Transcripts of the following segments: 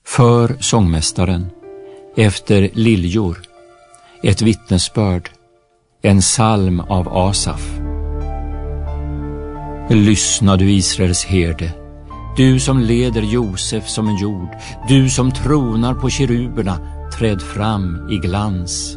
För sångmästaren, efter liljor, ett vittnesbörd, en psalm av Asaf. Lyssna, du Israels herde, du som leder Josef som en jord, du som tronar på keruberna, träd fram i glans.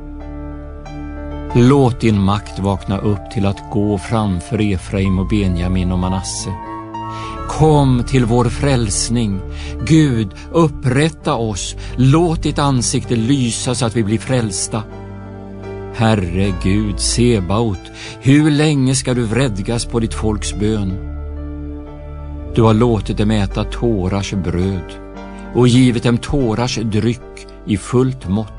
Låt din makt vakna upp till att gå framför Efraim och Benjamin och Manasse. Kom till vår frälsning. Gud, upprätta oss. Låt ditt ansikte lysa så att vi blir frälsta. Herre Gud, Sebaot, hur länge ska du vredgas på ditt folks bön? Du har låtit dem äta tårars bröd och givit dem tårars dryck i fullt mått.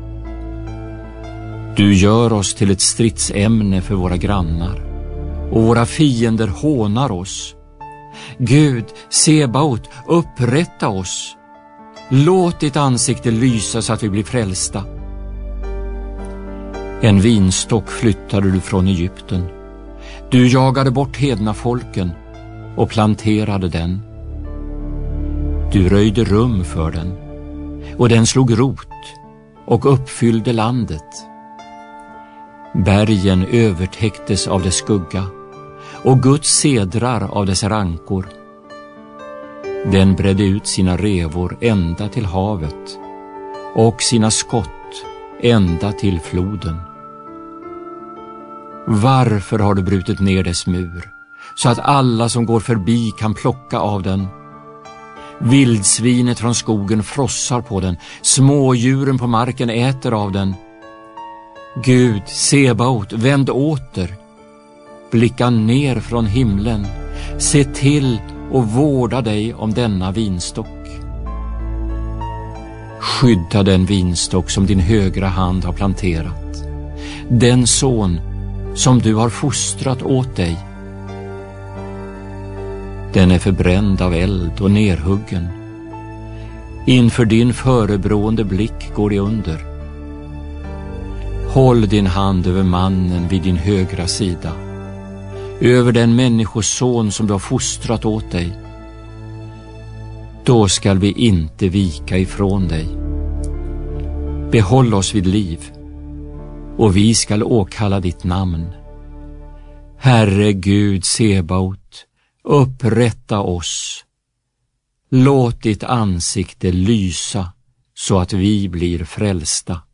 Du gör oss till ett stridsämne för våra grannar, och våra fiender hånar oss. Gud, Sebaot, upprätta oss. Låt ditt ansikte lysa så att vi blir frälsta. En vinstock flyttade du från Egypten. Du jagade bort hedna folken och planterade den. Du röjde rum för den, och den slog rot och uppfyllde landet. Bergen övertäcktes av dess skugga, och Guds sedrar av dess rankor. Den bredde ut sina revor ända till havet och sina skott ända till floden. Varför har du brutit ner dess mur, så att alla som går förbi kan plocka av den? Vildsvinet från skogen frossar på den, smådjuren på marken äter av den. Gud, Sebaot, vänd åter. Blicka ner från himlen. Se till och vårda dig om denna vinstock. Skydda den vinstock som din högra hand har planterat, den son som du har fostrat åt dig. Den är förbränd av eld och nerhuggen. Inför din förebrående blick går det under. Håll din hand över mannen vid din högra sida, över den människoson som du har fostrat åt dig. Då skall vi inte vika ifrån dig. Behåll oss vid liv, och vi skall åkalla ditt namn. Herre Gud, Sebaot, upprätta oss. Låt ditt ansikte lysa så att vi blir frälsta.